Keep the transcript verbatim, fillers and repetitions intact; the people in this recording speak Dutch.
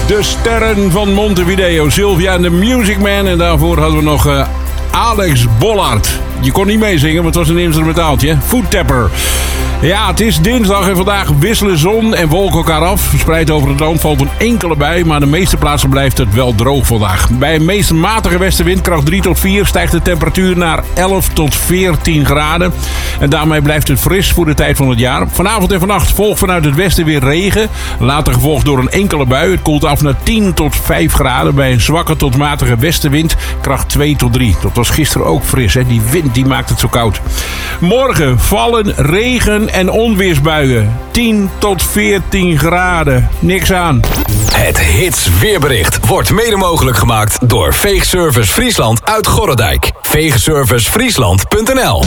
De sterren van Montevideo, Sylvia en de Music Man. En daarvoor hadden we nog uh, Alex Bollaert. Je kon niet meezingen, want het was een instrumentaaltje. Foot Tapper. Ja, het is dinsdag en vandaag wisselen zon en wolken elkaar af. Verspreid over het land valt een enkele bij, maar de meeste plaatsen blijft het wel droog vandaag. Bij een meest matige westenwind, kracht drie tot vier, stijgt de temperatuur naar elf tot veertien graden. En daarmee blijft het fris voor de tijd van het jaar. Vanavond en vannacht volgt vanuit het westen weer regen. Later gevolgd door een enkele bui. Het koelt af naar tien tot vijf graden bij een zwakke tot matige westenwind, kracht twee tot drie. Dat was gisteren ook fris, hè? Die wind die maakt het zo koud. Morgen vallen regen en onweersbuien. tien tot veertien graden. Niks aan. Het Hits weerbericht wordt mede mogelijk gemaakt door Veegservice Friesland uit Gorredijk. veegservice friesland punt n l